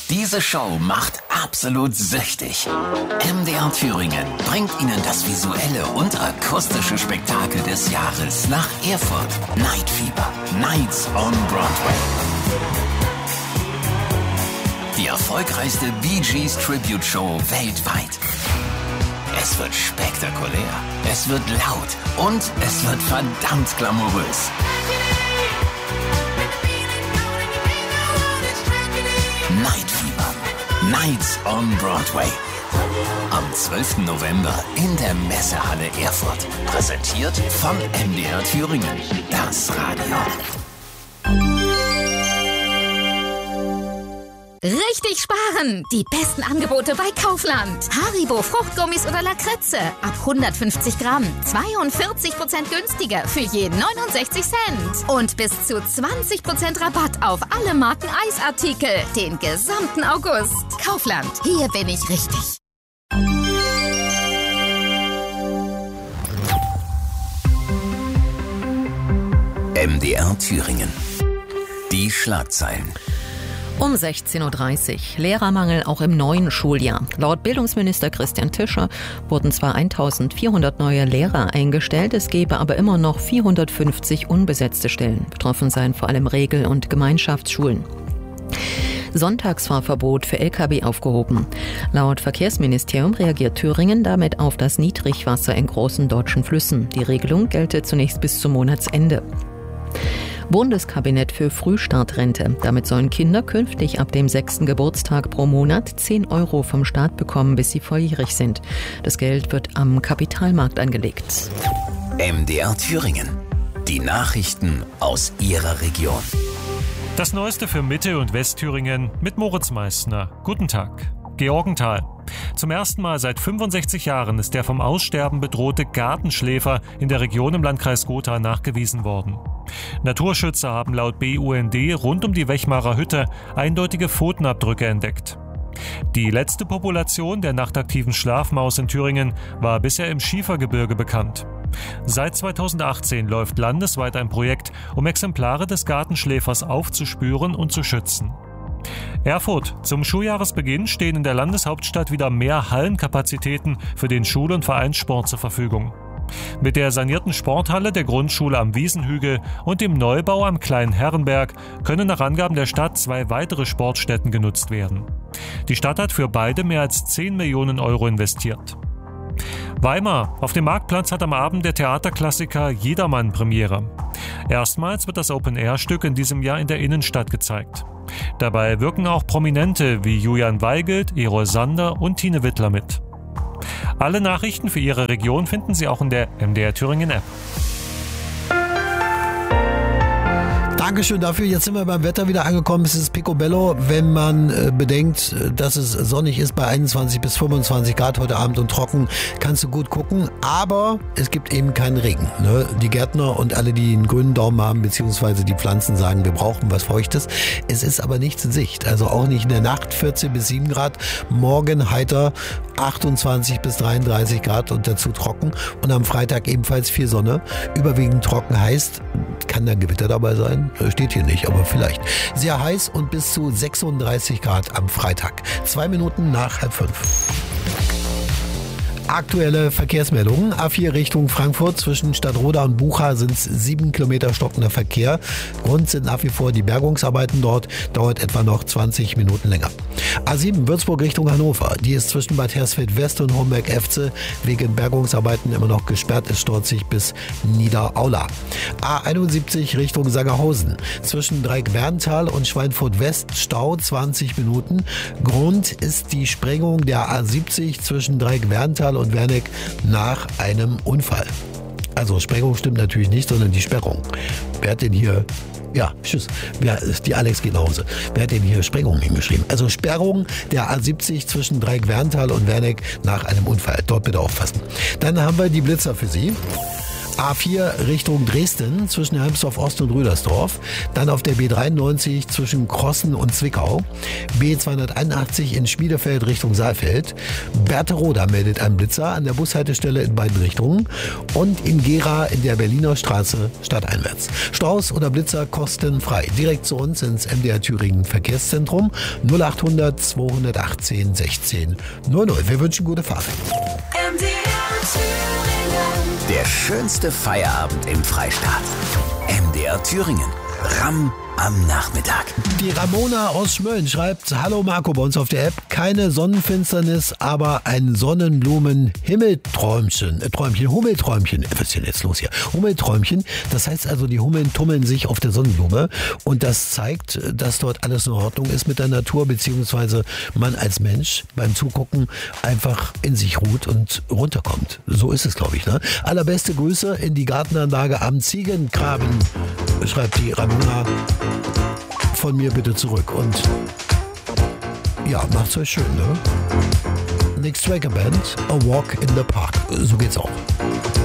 Diese Show macht absolut süchtig. MDR Thüringen bringt Ihnen das visuelle und akustische Spektakel des Jahres nach Erfurt. Night Fever, Nights on Broadway. Die erfolgreichste Bee Gees Tribute Show weltweit. Es wird spektakulär, es wird laut und es wird verdammt glamourös. Night Fever, Nights on Broadway. Am 12. November in der Messehalle Erfurt. Präsentiert von MDR Thüringen, das Radio. Richtig sparen! Die besten Angebote bei Kaufland. Haribo Fruchtgummis oder Lakritze ab 150 Gramm. 42% günstiger für je 69 Cent. Und bis zu 20% Rabatt auf alle Marken Eisartikel. Den gesamten August. Kaufland, hier bin ich richtig. MDR Thüringen. Die Schlagzeilen. Um 16.30 Uhr. Lehrermangel auch im neuen Schuljahr. Laut Bildungsminister Christian Tischer wurden zwar 1400 neue Lehrer eingestellt, es gäbe aber immer noch 450 unbesetzte Stellen. Betroffen seien vor allem Regel- und Gemeinschaftsschulen. Sonntagsfahrverbot für Lkw aufgehoben. Laut Verkehrsministerium reagiert Thüringen damit auf das Niedrigwasser in großen deutschen Flüssen. Die Regelung gelte zunächst bis zum Monatsende. Bundeskabinett für Frühstartrente. Damit sollen Kinder künftig ab dem 6. Geburtstag pro Monat 10 € vom Staat bekommen, bis sie volljährig sind. Das Geld wird am Kapitalmarkt angelegt. MDR Thüringen. Die Nachrichten aus Ihrer Region. Das Neueste für Mitte- und Westthüringen mit Moritz Meissner. Guten Tag. Georgenthal. Zum ersten Mal seit 65 Jahren ist der vom Aussterben bedrohte Gartenschläfer in der Region im Landkreis Gotha nachgewiesen worden. Naturschützer haben laut BUND rund um die Wechmarer Hütte eindeutige Pfotenabdrücke entdeckt. Die letzte Population der nachtaktiven Schlafmaus in Thüringen war bisher im Schiefergebirge bekannt. Seit 2018 läuft landesweit ein Projekt, um Exemplare des Gartenschläfers aufzuspüren und zu schützen. Erfurt. Zum Schuljahresbeginn stehen in der Landeshauptstadt wieder mehr Hallenkapazitäten für den Schul- und Vereinssport zur Verfügung. Mit der sanierten Sporthalle der Grundschule am Wiesenhügel und dem Neubau am Kleinen Herrenberg können nach Angaben der Stadt 2 weitere Sportstätten genutzt werden. Die Stadt hat für beide mehr als 10 Millionen € investiert. Weimar. Auf dem Marktplatz hat am Abend der Theaterklassiker Jedermann Premiere. Erstmals wird das Open-Air-Stück in diesem Jahr in der Innenstadt gezeigt. Dabei wirken auch Prominente wie Julian Weigelt, Erol Sander und Tine Wittler mit. Alle Nachrichten für Ihre Region finden Sie auch in der MDR Thüringen App. Dankeschön dafür. Jetzt sind wir beim Wetter wieder angekommen. Es ist Picobello, wenn man bedenkt, dass es sonnig ist bei 21 bis 25 Grad heute Abend und trocken, kannst du gut gucken. Aber es gibt eben keinen Regen. Ne? Die Gärtner und alle, die einen grünen Daumen haben, beziehungsweise die Pflanzen sagen, wir brauchen was Feuchtes. Es ist aber nichts in Sicht. Also auch nicht in der Nacht 14 bis 7 Grad. Morgen heiter 28 bis 33 Grad und dazu trocken. Und am Freitag ebenfalls viel Sonne. Überwiegend trocken heißt, kann da Gewitter dabei sein? Steht hier nicht, aber vielleicht. Sehr heiß und bis zu 36 Grad am Freitag. 2 Minuten nach 4:30. Aktuelle Verkehrsmeldungen. A4 Richtung Frankfurt zwischen Stadtroda und Bucha sind es 7 Kilometer stockender Verkehr. Grund sind nach wie vor die Bergungsarbeiten dort. Dauert etwa noch 20 Minuten länger. A7 Würzburg Richtung Hannover. Die ist zwischen Bad Hersfeld West und Homberg-Efze wegen Bergungsarbeiten immer noch gesperrt. Es staut sich bis Niederaula. A71 Richtung Sangerhausen. Zwischen Dreieck-Werntal und Schweinfurt West Stau 20 Minuten. Grund ist die Sprengung der A70 zwischen Dreieck-Werntal und Werneck nach einem Unfall. Also Sprengung stimmt natürlich nicht, sondern die Sperrung. Wer hat denn hier... Ja, tschüss. Die Alex geht nach Hause. Wer hat denn hier Sprengung hingeschrieben? Also Sperrung der A70 zwischen Dreieck-Werntal und Werneck nach einem Unfall. Dort bitte aufpassen. Dann haben wir die Blitzer für Sie. A4 Richtung Dresden zwischen Helmsdorf Ost und Rüdersdorf. Dann auf der B93 zwischen Krossen und Zwickau. B281 in Schmiedefeld Richtung Saalfeld. Berthe-Roda meldet einen Blitzer an der Bushaltestelle in beiden Richtungen. Und in Gera in der Berliner Straße stadteinwärts. Staus oder Blitzer kostenfrei. Direkt zu uns ins MDR Thüringen Verkehrszentrum 0800 218 16 00. Wir wünschen gute Fahrt. Der schönste Feierabend im Freistaat. MDR Thüringen. Ramm am Nachmittag. Die Ramona aus Schmölln schreibt: Hallo Marco, bei uns auf der App. Keine Sonnenfinsternis, aber ein Sonnenblumen-Himmelträumchen. Hummelträumchen. Was ist denn jetzt los hier? Hummelträumchen. Das heißt also, die Hummeln tummeln sich auf der Sonnenblume. Und das zeigt, dass dort alles in Ordnung ist mit der Natur, beziehungsweise man als Mensch beim Zugucken einfach in sich ruht und runterkommt. So ist es, glaube ich. Ne? Allerbeste Grüße in die Gartenanlage am Ziegengraben, schreibt die Ramona. Von mir bitte zurück und ja, macht's euch schön, ne? Next Tracker Band, A Walk in the Park. So geht's auch.